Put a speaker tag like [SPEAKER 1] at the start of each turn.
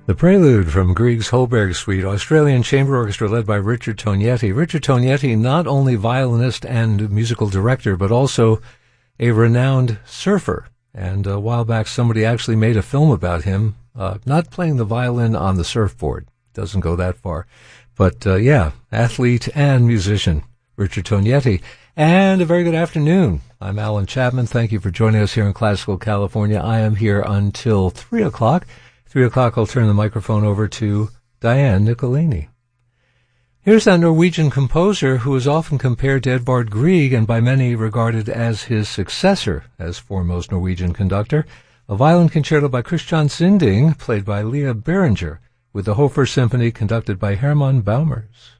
[SPEAKER 1] The Prelude from Grieg's Holberg Suite, Australian Chamber Orchestra led by Richard Tognetti. Richard Tognetti, not only violinist and musical director, but also a renowned surfer. And a while back, somebody actually made a film about him, not playing the violin on the surfboard. Doesn't go that far. But, athlete and musician, Richard Tognetti. And a very good afternoon. I'm Alan Chapman. Thank you for joining us here in Classical California. I am here until 3 o'clock. 3 o'clock, I'll turn the microphone over to Diane Nicolini. Here's that Norwegian composer who is often compared to Edvard Grieg and by many regarded as his successor as foremost Norwegian conductor, a violin concerto by Christian Sinding, played by Leah Beringer, with the Hofer Symphony conducted by Hermann Baumers.